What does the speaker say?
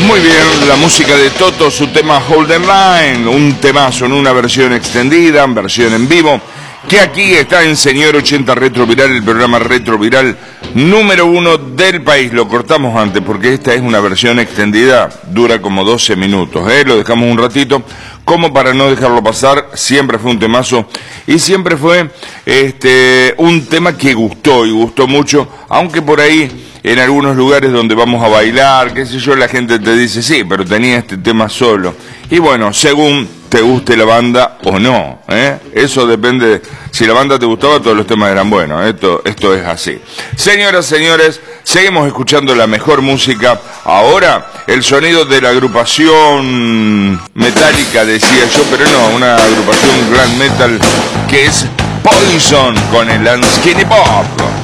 Muy bien, la música de Toto, su tema Hold the Line, un temazo en una versión extendida, en versión en vivo, que aquí está en Señor 80 Retroviral, el programa Retroviral número 1 del país. Lo cortamos antes porque esta es una versión extendida, dura como 12 minutos, lo dejamos un ratito, como para no dejarlo pasar. Siempre fue un temazo y siempre fue un tema que gustó y gustó mucho, aunque por ahí en algunos lugares donde vamos a bailar, qué sé yo, la gente te dice, sí, pero tenía este tema solo. Y bueno, según te guste la banda o no, eso depende. Si la banda te gustaba, todos los temas eran buenos. Esto es así. Señoras, señores, seguimos escuchando la mejor música. Ahora, el sonido de la agrupación metálica, decía yo, pero no, una agrupación glam metal que es Poison con el Skinny Pop.